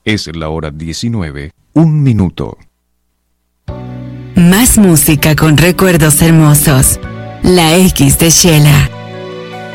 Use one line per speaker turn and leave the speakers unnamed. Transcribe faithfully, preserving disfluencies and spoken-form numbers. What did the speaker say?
Es la hora diecinueve, un minuto.
Más música con recuerdos hermosos. La X de Shela.